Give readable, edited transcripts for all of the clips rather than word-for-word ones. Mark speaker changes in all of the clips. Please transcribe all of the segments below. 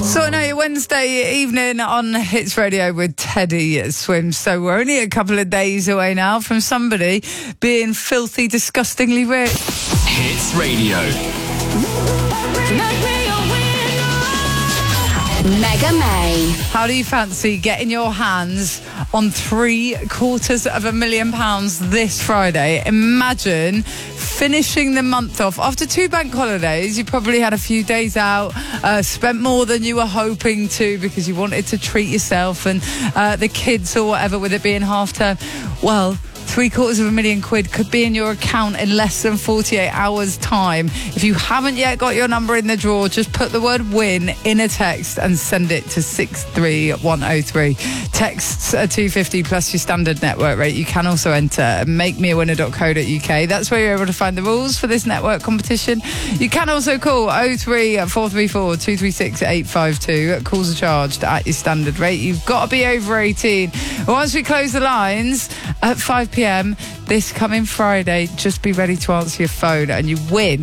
Speaker 1: So I know your Wednesday evening on Hits Radio with Teddy Swims. So we're only a couple of days away now from somebody being filthy, disgustingly rich.
Speaker 2: Hits Radio.
Speaker 3: Mega May.
Speaker 1: How do you fancy getting your hands on £750,000 this Friday? Imagine finishing the month off after 2 bank holidays. You probably had a few days out, spent more than you were hoping to because you wanted to treat yourself and the kids or whatever, with it being half term. Well, £750,000 could be in your account in less than 48 hours time. If you haven't yet got your number in the draw, just put the word win in a text and send it to 63103. Texts are $2.50 plus your standard network rate. You can also enter makemeawinner.co.uk. That's where you're able to find the rules for this network competition. You can also call 03434 236 852. Calls are charged at your standard rate. You've got to be over 18. Once we close the lines at 5 p.m. this coming Friday, just be ready to answer your phone and you win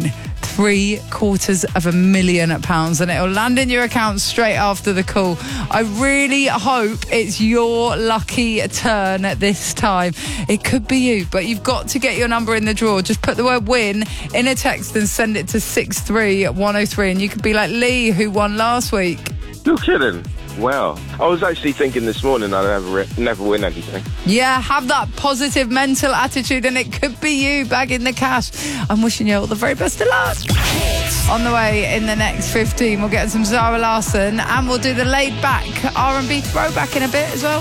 Speaker 1: £750,000 and it'll land in your account straight after the call. I really hope it's your lucky turn at this time. It could be you, but you've got to get your number in the draw. Just put the word win in a text and send it to 63103 and you could be like Lee, who won last week.
Speaker 4: You're kidding. Wow. I was actually thinking this morning I'd never win anything.
Speaker 1: Yeah, have that positive mental attitude and it could be you bagging the cash. I'm wishing you all the very best of luck. On the way in the next 15, we'll get some Zara Larsson and we'll do the laid-back R&B throwback in a bit as well.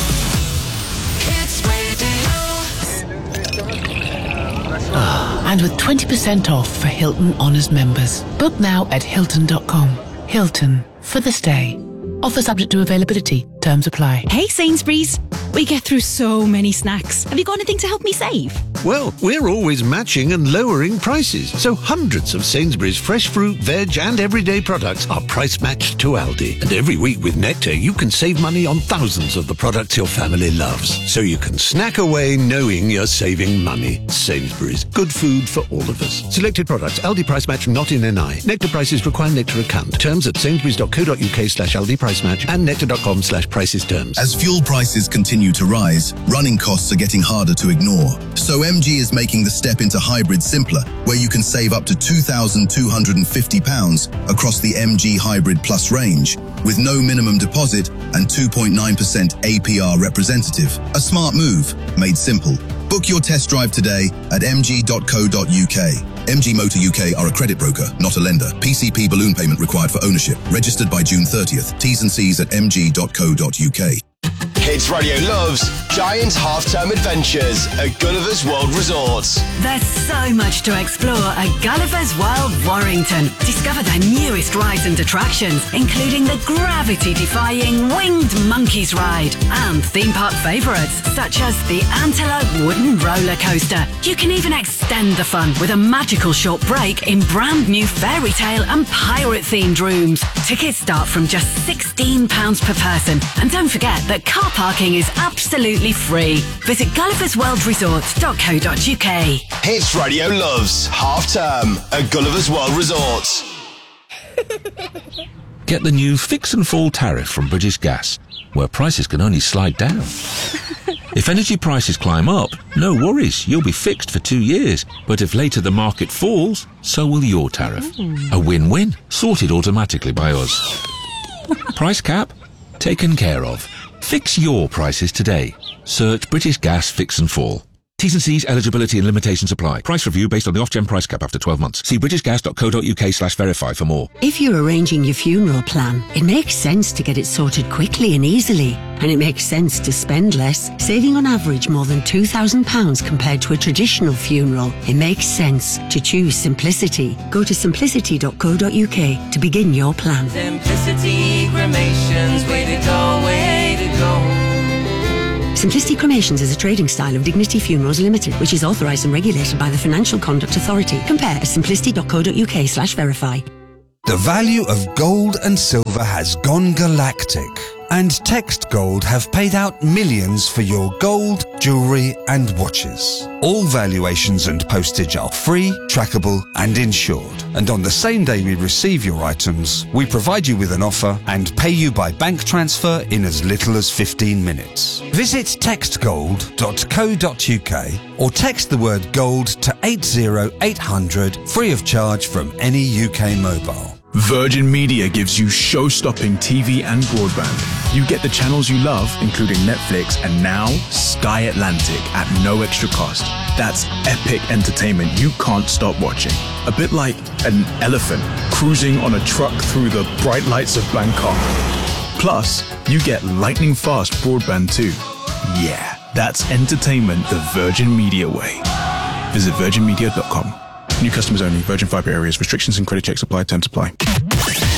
Speaker 5: And with 20% off for Hilton Honors members. Book now at Hilton.com. Hilton, for the stay. Offer subject to availability. Terms apply.
Speaker 6: Hey Sainsbury's, we get through so many snacks. Have you got anything to help me save?
Speaker 7: Well, we're always matching and lowering prices. So hundreds of Sainsbury's fresh fruit, veg and everyday products are price matched to Aldi. And every week with Nectar, you can save money on thousands of the products your family loves. So you can snack away knowing you're saving money. Sainsbury's, good food for all of us. Selected products, Aldi price match not in NI. Nectar prices require Nectar account. Terms at sainsburys.co.uk/Aldi price match and nectar.com/prices terms.
Speaker 8: As fuel prices continue to rise, running costs are getting harder to ignore. So MG is making the step into hybrid simpler, where you can save up to £2,250 across the MG Hybrid Plus range, with no minimum deposit and 2.9% APR representative. A smart move, made simple. Book your test drive today at mg.co.uk. MG Motor UK are a credit broker, not a lender. PCP balloon payment required for ownership. Registered by June 30th. T's and C's at mg.co.uk.
Speaker 2: Hits Radio loves Giant Half-Term Adventures at Gulliver's World Resorts.
Speaker 9: There's so much to explore at Gulliver's World Warrington. Discover their newest rides and attractions, including the gravity-defying Winged Monkeys ride and theme park favourites such as the Antelope Wooden Roller Coaster. You can even extend the fun with a magical short break in brand new fairy tale and pirate-themed rooms. Tickets start from just £16 per person. And don't forget that car parking is absolutely free. Visit gulliversworldresorts.co.uk.
Speaker 2: Hits Radio loves Half-Term at Gulliver's World Resorts.
Speaker 10: Get the new Fix and Fall tariff from British Gas, where prices can only slide down. If energy prices climb up, no worries, you'll be fixed for 2 years. But if later the market falls, so will your tariff. A win-win, sorted automatically by us. Price cap? Taken care of. Fix your prices today. Search British Gas Fix and Fall. T's and C's, eligibility and limitations apply. Price review based on the off-gen price cap after 12 months. See britishgas.co.uk/verify for more.
Speaker 11: If you're arranging your funeral plan, it makes sense to get it sorted quickly and easily. And it makes sense to spend less, saving on average more than £2,000 compared to a traditional funeral. It makes sense to choose simplicity. Go to simplicity.co.uk to begin your plan.
Speaker 12: Simplicity Cremations, way to go, way to go.
Speaker 11: Simplicity Cremations is a trading style of Dignity Funerals Limited, which is authorised and regulated by the Financial Conduct Authority. Compare at simplicity.co.uk/verify.
Speaker 13: The value of gold and silver has gone galactic. and Text Gold have paid out millions for your gold, jewellery and watches. All valuations and postage are free, trackable and insured. And on the same day we receive your items, we provide you with an offer and pay you by bank transfer in as little as 15 minutes. Visit textgold.co.uk or text the word gold to 80800 free of charge from any UK mobile.
Speaker 14: Virgin Media gives you show-stopping TV and broadband. You get the channels you love, including Netflix and now Sky Atlantic at no extra cost. That's epic entertainment you can't stop watching. A bit like an elephant cruising on a truck through the bright lights of Bangkok. Plus, you get lightning-fast broadband too. Yeah, that's entertainment the Virgin Media way. Visit virginmedia.com. New customers only. Virgin Fibre areas. Restrictions and credit checks apply. Terms apply.